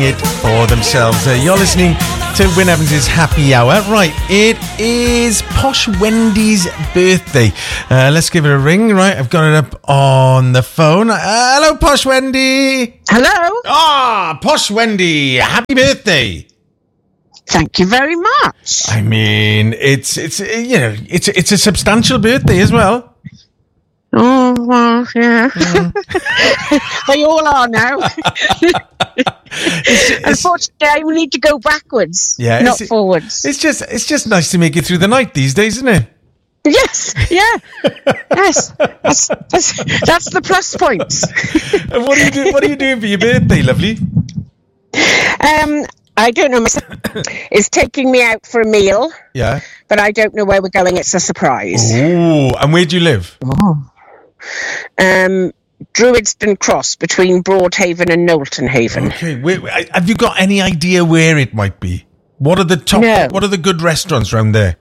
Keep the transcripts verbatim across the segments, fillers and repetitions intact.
sing it for themselves. Uh, you're listening to Wyn Evans' Happy Hour. Right, it is Posh Wendy's birthday. Uh, let's give it a ring. Right, I've got it up on the phone. Uh, hello, Posh Wendy. Hello. Ah, Posh Wendy, happy birthday. Thank you very much. I mean, it's it's you know it's it's a substantial birthday as well. Oh, well, yeah. Mm. They all are now. it's, it's, Unfortunately, I need to go backwards, yeah, not it's, forwards. It's just it's just nice to make it through the night these days, isn't it? Yes, yeah, yes. That's, that's, that's the plus points. And what are you do, What are you doing for your birthday, lovely? Um, I don't know. My son is taking me out for a meal. Yeah, but I don't know where we're going. It's a surprise. Oh, and where do you live? Oh. Um, Druidston Cross, between Broadhaven and Knowlton Haven. Okay, wait, wait, have you got any idea where it might be? What are the top? No. What are the good restaurants around there?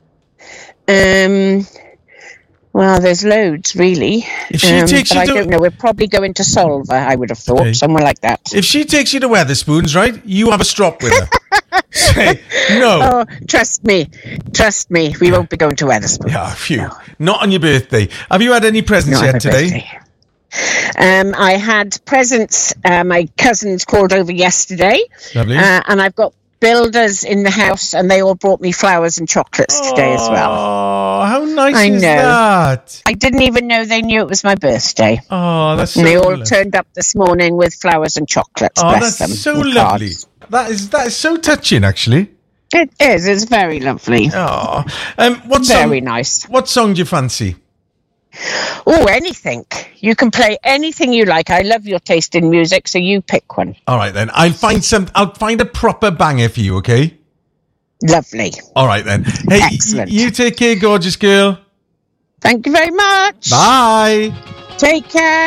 Um, well, there's loads, really. If she um, takes but you I to... don't know. We're probably going to Solva, I would have thought, okay. Somewhere like that. If she takes you to Wetherspoons, right, you have a strop with her. Say, no. Oh, trust me. Trust me. We won't be going to Wetherspoons. Yeah, phew. No. Not on your birthday. Have you had any presents Not yet today? Birthday. Um, I had presents. Uh, my cousins called over yesterday. Lovely. Uh, and I've got builders in the house, and they all brought me flowers and chocolates oh, today as well. Oh, how nice I is know. that? I didn't even know they knew it was my birthday. Oh, that's so and they all lovely. turned up this morning with flowers and chocolates. Oh, bless that's them, so lovely. Cards. That is that is so touching, actually. It is. It's very lovely. Oh, um, what very song, nice. What song do you fancy? Oh, anything. You can play anything you like. I love your taste in music, so you pick one. All right then. I'll find some. I'll find a proper banger for you. Okay. Lovely. All right then. Hey, excellent. You take care, gorgeous girl. Thank you very much. Bye. Take care.